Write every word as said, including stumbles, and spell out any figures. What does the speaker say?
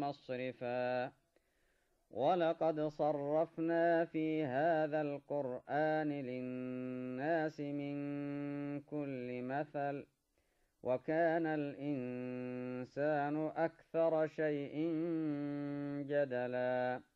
مصرفا ولقد صرفنا في هذا القرآن للناس من كل مثل وكان الإنسان أكثر شيء جدلا